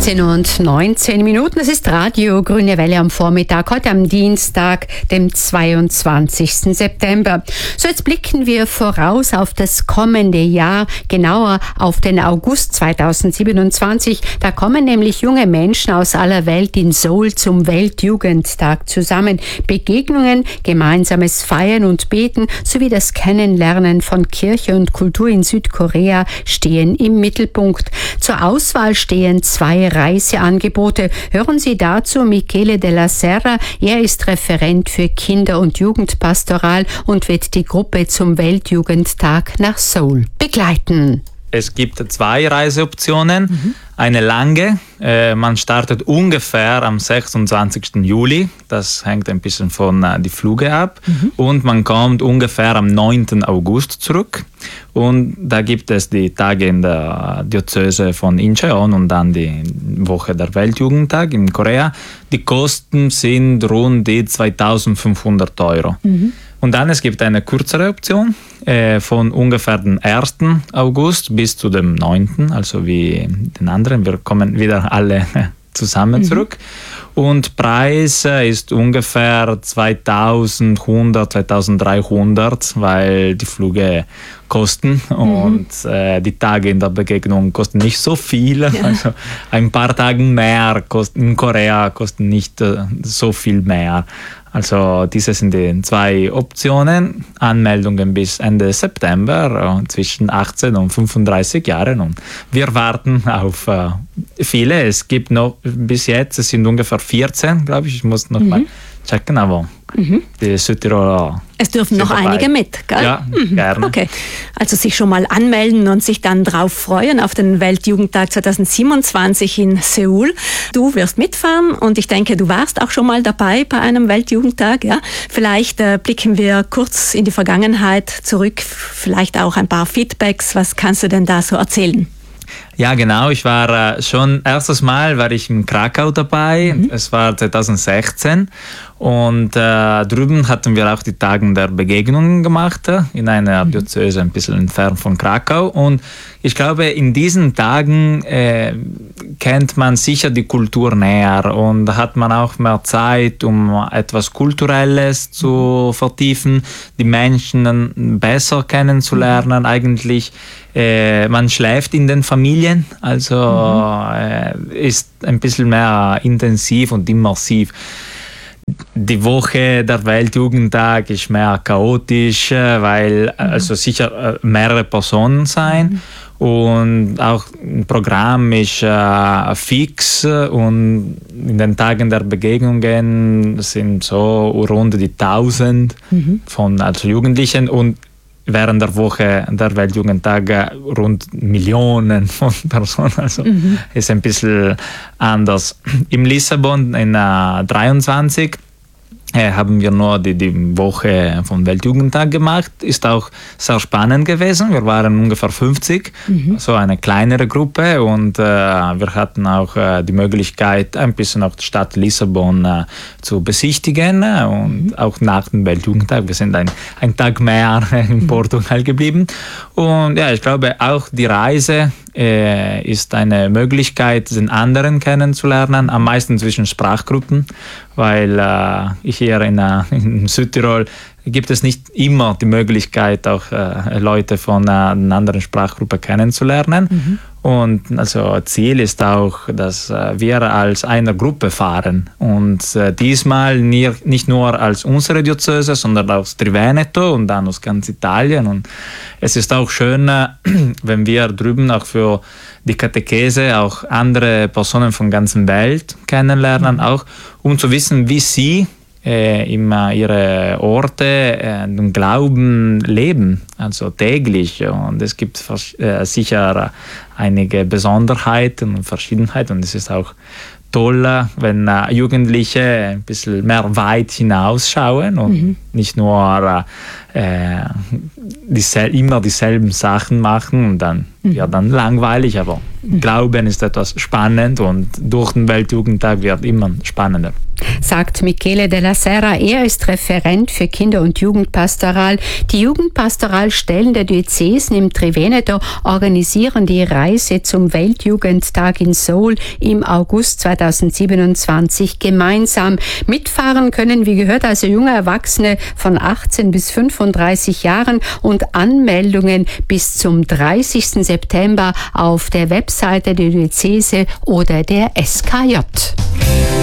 16:19. Das ist Radio Grüne Welle am Vormittag, heute am Dienstag, dem 22. September. So, jetzt blicken wir voraus auf das kommende Jahr, genauer auf den August 2027. Da kommen nämlich junge Menschen aus aller Welt in Seoul zum Weltjugendtag zusammen. Begegnungen, gemeinsames Feiern und Beten sowie das Kennenlernen von Kirche und Kultur in Südkorea stehen im Mittelpunkt. Zur Auswahl stehen 2 Reiseangebote. Hören Sie dazu Michele Della Serra. Er ist Referent für Kinder- und Jugendpastoral und wird die Gruppe zum Weltjugendtag nach Seoul begleiten. Es gibt 2 Reiseoptionen. Eine lange, man startet ungefähr am 26. Juli, das hängt ein bisschen von die Flüge ab, und man kommt ungefähr am 9. August zurück. Und da gibt es die Tage in der Diözese von Incheon und dann die Woche der Weltjugendtag in Korea. Die Kosten sind rund die 2.500 €. Und dann es gibt eine kürzere Option von ungefähr dem 1. August bis zu dem 9., also wie den anderen. Wir kommen wieder alle zusammen zurück. Und Preis ist ungefähr 2.100, 2.300, weil die Flüge kosten und die Tage in der Begegnung kosten nicht so viel. Ja. Also ein paar Tage mehr in Korea kosten nicht so viel mehr. Also diese sind die 2 Optionen. Anmeldungen bis Ende September zwischen 18 und 35 Jahren. Und wir warten auf viele. Es gibt noch bis jetzt, es sind ungefähr 14, glaube ich. Ich muss noch mal checken, aber die Südtiroler. Es dürfen noch einige mit, gell? Ja, gerne. Okay, also sich schon mal anmelden und sich dann drauf freuen auf den Weltjugendtag 2027 in Seoul. Du wirst mitfahren und ich denke, du warst auch schon mal dabei bei einem Weltjugendtag. Ja? Vielleicht blicken wir kurz in die Vergangenheit zurück, vielleicht auch ein paar Feedbacks. Was kannst du denn da so erzählen? Ja, genau. Ich war erstes Mal war ich in Krakau dabei. Es war 2016 und drüben hatten wir auch die Tage der Begegnungen gemacht in einer Diözese ein bisschen entfernt von Krakau. Und ich glaube, in diesen Tagen kennt man sicher die Kultur näher und da hat man auch mehr Zeit, um etwas Kulturelles zu vertiefen, die Menschen besser kennenzulernen. Eigentlich man schläft in den Familien, also ist ein bisschen mehr intensiv und immersiv. Die Woche der Weltjugendtag ist mehr chaotisch, weil also sicher mehrere Personen sein und auch ein Programm ist fix und in den Tagen der Begegnungen sind so rund die 1000 von also Jugendlichen und während der Woche der Weltjugendtage rund Millionen von Personen. Also ist ein bisschen anders. Im Lissabon in 23 haben wir nur die Woche vom Weltjugendtag gemacht. Ist auch sehr spannend gewesen. Wir waren ungefähr 50, so eine kleinere Gruppe und wir hatten auch die Möglichkeit, ein bisschen auch die Stadt Lissabon zu besichtigen und auch nach dem Weltjugendtag. Wir sind ein Tag mehr in Portugal geblieben und ja, ich glaube auch die Reise ist eine Möglichkeit, den anderen kennenzulernen, am meisten zwischen Sprachgruppen, weil hier in Südtirol gibt es nicht immer die Möglichkeit, auch Leute von einer anderen Sprachgruppe kennenzulernen. Und also Ziel ist auch, dass wir als eine Gruppe fahren und diesmal nicht nur als unsere Diözese, sondern aus Triveneto und dann aus ganz Italien. Und es ist auch schön, wenn wir drüben auch für die Katechese auch andere Personen von der ganzen Welt kennenlernen, auch um zu wissen, wie sie ihre Orte den Glauben leben, also täglich. Und es gibt sicher einige Besonderheiten und Verschiedenheiten. Und es ist auch toll, wenn Jugendliche ein bisschen mehr weit hinausschauen und nicht nur immer dieselben Sachen machen und dann wird dann langweilig. Aber Glauben ist etwas spannend und durch den Weltjugendtag wird immer spannender. sagt Michele Della Serra. Er ist Referent für Kinder- und Jugendpastoral. Die Jugendpastoralstellen der Diözesen im Triveneto organisieren die Reise zum Weltjugendtag in Seoul im August 2027 gemeinsam. Mitfahren können, wie gehört, also junge Erwachsene von 18 bis 35 Jahren und Anmeldungen bis zum 30. September auf der Webseite der Diözese oder der SKJ.